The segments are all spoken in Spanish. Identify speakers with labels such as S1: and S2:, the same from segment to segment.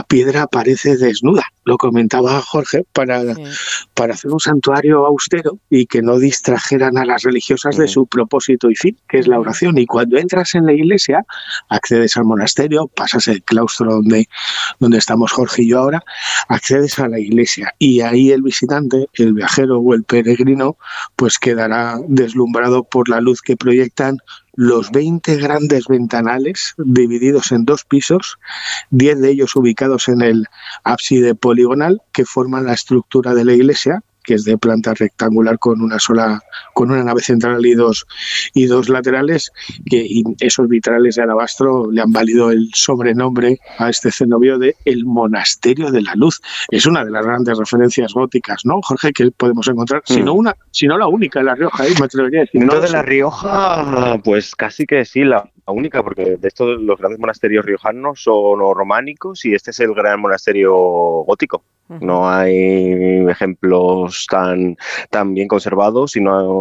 S1: piedra aparece desnuda. Lo comentaba Jorge, para hacer un santuario austero y que no distrajeran a las religiosas de su propósito y fin, que es la oración. Y cuando entras en la iglesia, accedes al monasterio, pasas el claustro donde estamos Jorge y yo ahora, accedes a la iglesia y ahí el visitante, el viajero o el peregrino, pues quedará deslumbrado por la luz que proyectan los 20 grandes ventanales divididos en 2 pisos, 10 de ellos ubicados en el ábside poligonal que forman la estructura de la iglesia, que es de planta rectangular con una nave central y dos laterales, y esos vitrales de alabastro le han valido el sobrenombre a este cenobio de el Monasterio de la Luz. Es una de las grandes referencias góticas, ¿no, Jorge?, que podemos encontrar, si no la única en La Rioja, me atrevería a decir.
S2: Dentro de La Rioja, pues casi que sí, la única, porque de estos los grandes monasterios riojanos son románicos y este es el gran monasterio gótico. No hay ejemplos tan bien conservados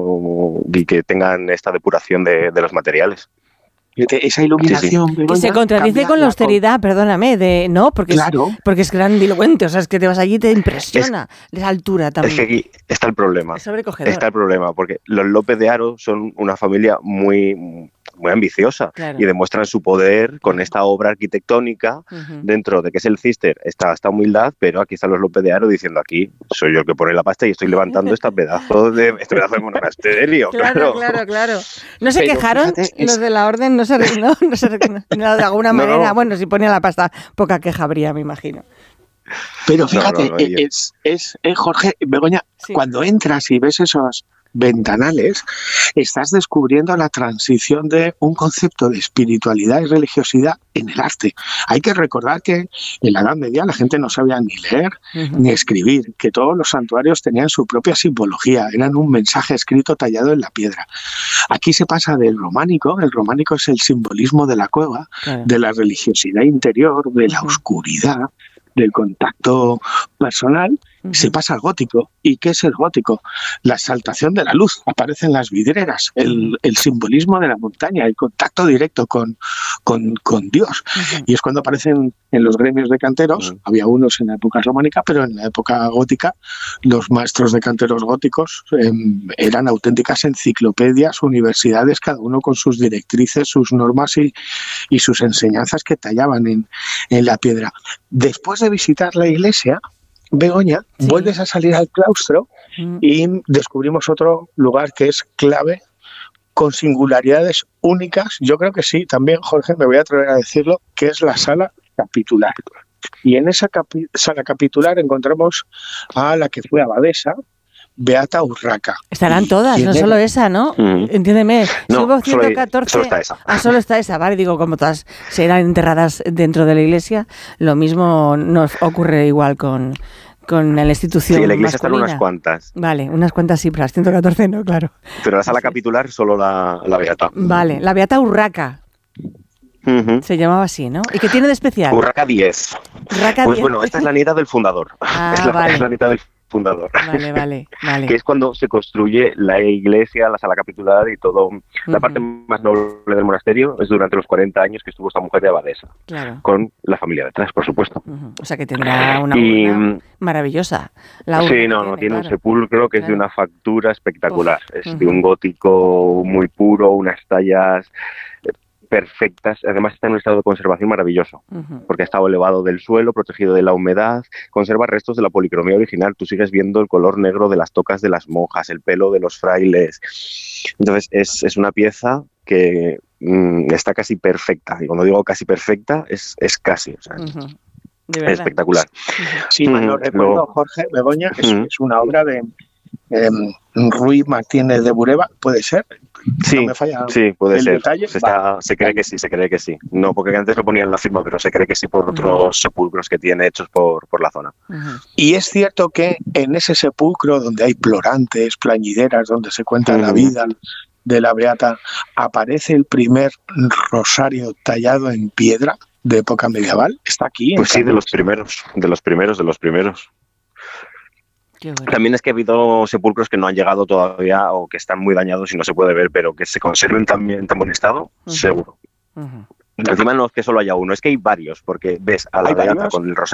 S2: y que tengan esta depuración de los materiales.
S1: Esa iluminación...
S3: Que se contradice con la austeridad, perdóname, porque es grandilocuente, o sea, es que te vas allí y te impresiona esa altura también.
S2: Es que aquí está el problema.
S3: Es sobrecogedor.
S2: Está el problema, porque los López de Haro son una familia muy ambiciosa, claro, y demuestran su poder con esta obra arquitectónica dentro de que es el Cister, esta humildad, pero aquí están los López de Haro diciendo, aquí soy yo el que pone la pasta y estoy levantando este pedazo de monasterio.
S3: Claro. No se quejaron los de la orden, no se de alguna manera. Bueno, si ponía la pasta, poca queja habría, me imagino.
S1: Pero fíjate, Jorge, Begoña, cuando entras y ves esos ventanales, estás descubriendo la transición de un concepto de espiritualidad y religiosidad en el arte. Hay que recordar que en la Edad Media la gente no sabía ni leer ni escribir, que todos los santuarios tenían su propia simbología, eran un mensaje escrito tallado en la piedra. Aquí se pasa del románico, el románico es el simbolismo de la cueva, de la religiosidad interior, de la oscuridad, del contacto personal, se pasa al gótico. ¿Y qué es el gótico? La exaltación de la luz, aparecen las vidrieras, el simbolismo de la montaña, el contacto directo con Dios. Y es cuando aparecen en los gremios de canteros, había unos en la época románica, pero en la época gótica los maestros de canteros góticos eran auténticas enciclopedias, universidades, cada uno con sus directrices, sus normas y sus enseñanzas que tallaban en la piedra. Después de visitar la iglesia, Begoña, vuelves a salir al claustro y descubrimos otro lugar que es clave, con singularidades únicas. Yo creo que sí, también, Jorge, me voy a atrever a decirlo, que es la sala capitular. Y en esa sala capitular encontramos a la que fue abadesa, Beata Urraca.
S3: Estarán todas, no solo esa, ¿no? Entiéndeme.
S2: No,
S3: hubo 114,
S2: solo está esa.
S3: Solo está esa, vale, digo, como todas serán enterradas dentro de la iglesia, lo mismo nos ocurre igual con la institución.
S2: Sí, la iglesia
S3: masculina.
S2: están unas cuantas.
S3: Vale, unas cuantas sí, pero las 114 no, claro.
S2: Pero la sala capitular solo la Beata.
S3: Vale, la Beata Urraca. Se llamaba así, ¿no? ¿Y qué tiene de especial?
S2: Urraca 10. Pues bueno, esta es la nieta del fundador. Es la nieta del fundador.
S3: Vale.
S2: Que es cuando se construye la iglesia, la sala capitular y todo. La parte más noble del monasterio es durante los 40 años que estuvo esta mujer de abadesa. Claro. Con la familia detrás, por supuesto.
S3: O sea que tendrá una urna maravillosa.
S2: Tiene un sepulcro que es de una factura espectacular. Es de un gótico muy puro, unas tallas perfectas, además está en un estado de conservación maravilloso, porque ha estado elevado del suelo, protegido de la humedad, conserva restos de la policromía original, tú sigues viendo el color negro de las tocas de las monjas, el pelo de los frailes, entonces es una pieza que está casi perfecta, y cuando digo casi perfecta, es casi, o sea, es espectacular.
S1: Sí, no recuerdo, Jorge, Begoña, es una obra de Ruiz Martínez de Bureba, ¿puede ser?
S2: Sí,
S1: no me falla
S2: puede ser.
S1: Detalle.
S2: Se cree que sí. No, porque antes lo ponían en la firma, pero se cree que sí por otros sepulcros que tiene hechos por la zona.
S1: Y es cierto que en ese sepulcro, donde hay plorantes, plañideras, donde se cuenta la vida de la Beata, aparece el primer rosario tallado en piedra de época medieval. Está aquí.
S2: Pues sí, de los primeros. También es que ha habido sepulcros que no han llegado todavía o que están muy dañados y no se puede ver, pero que se conserven también en tan buen estado, seguro. Encima no es que solo haya uno, es que hay varios, porque ves a la Beata con el rosario